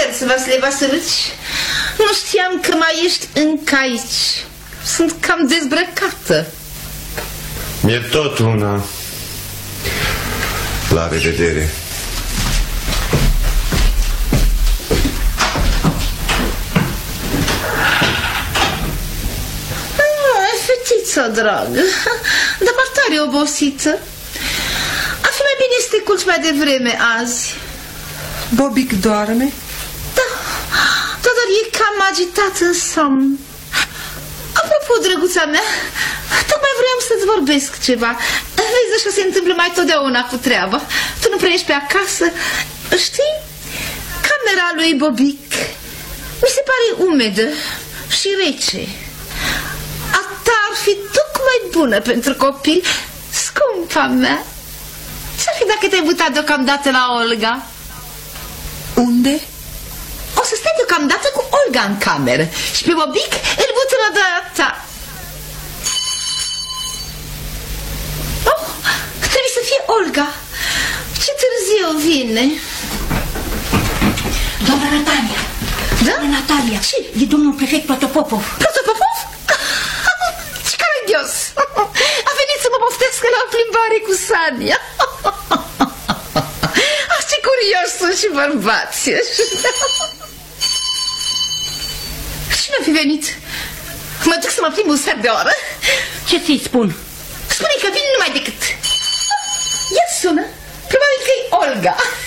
Mulțumesc, Vasile Vasilici. Nu știam că mai ești încă aici. Sunt cam dezbrăcată. Mi-e tot una. La revedere. Fetița dragă, dar tare obosită. Ar fi mai bine să te culci mai devreme azi. Bobic doarme? Da, dar e cam agitat în somn. Apropo, drăguța mea, tocmai vreau să-ți vorbesc ceva. Vezi, așa se întâmplă mai totdeauna cu treaba. Tu nu prea ești pe acasă. Știi, camera lui Bobic mi se pare umedă și rece. A ta ar fi tocmai bună pentru copil. Scumpa mea, ce-ar fi dacă te-ai mutat deocamdată la Olga? Unde? O să stai deocamdată cu Olga în cameră și pe Bobic îl mută la ta. Oh, trebuie să fie Olga. Ce târziu vine. Doamna Natalia. Da? Doamna Natalia. Ce? E domnul prefect Protopopov. Protopopov? Ce caragios. A venit să mă poftească la plimbare cu Sania. Ah, ce curioși sunt și bărbați. Cine a fi venit? Mă duc să mă plimb un sfert de oră. Ce ți-i spun? Spune că vin numai decât. Ia sună. Probabil că e Olga.